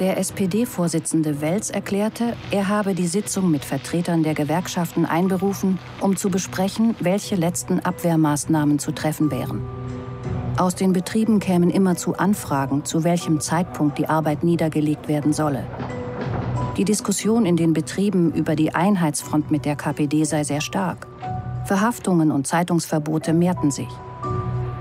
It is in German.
Der SPD-Vorsitzende Welz erklärte, er habe die Sitzung mit Vertretern der Gewerkschaften einberufen, um zu besprechen, welche letzten Abwehrmaßnahmen zu treffen wären. Aus den Betrieben kämen immerzu Anfragen, zu welchem Zeitpunkt die Arbeit niedergelegt werden solle. Die Diskussion in den Betrieben über die Einheitsfront mit der KPD sei sehr stark. Verhaftungen und Zeitungsverbote mehrten sich.